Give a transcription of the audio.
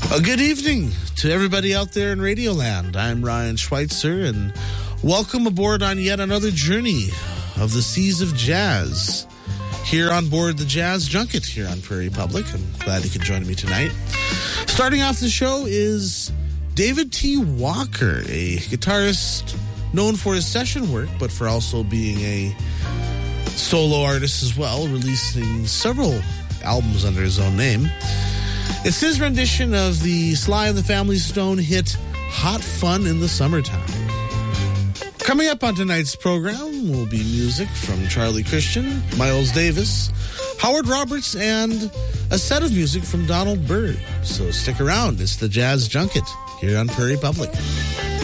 A good evening to everybody out there in Radioland. I'm Ryan Schweitzer, and welcome aboard on yet another journey of the seas of jazz here on board the Jazz Junket here on Prairie Public. I'm glad you could join me tonight. Starting off the show is David T. Walker, a guitarist known for his session work, but for also being a solo artist as well, releasing several albums under his own name. It's his rendition of the Sly and the Family Stone hit Hot Fun in the Summertime. Coming up on tonight's program will be music from Charlie Christian, Miles Davis, Howard Roberts, and a set of music from Donald Byrd. So stick around. It's the Jazz Junket here on Prairie Public.